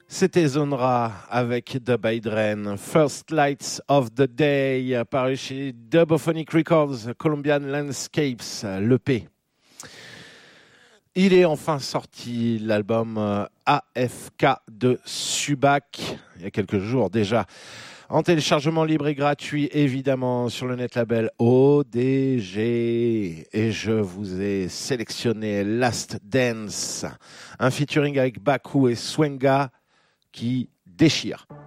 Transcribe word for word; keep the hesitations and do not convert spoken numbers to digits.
C'était Zonra avec Dub Hydren, First Lights of the Day, paru chez Dubophonic Records, Colombian Landscapes, l'E P. Il est enfin sorti, l'album A F K de Subac, il y a quelques jours déjà, en téléchargement libre et gratuit, évidemment, sur le net label O D G. Et je vous ai sélectionné Last Dance, un featuring avec Baku et Swenga qui déchire.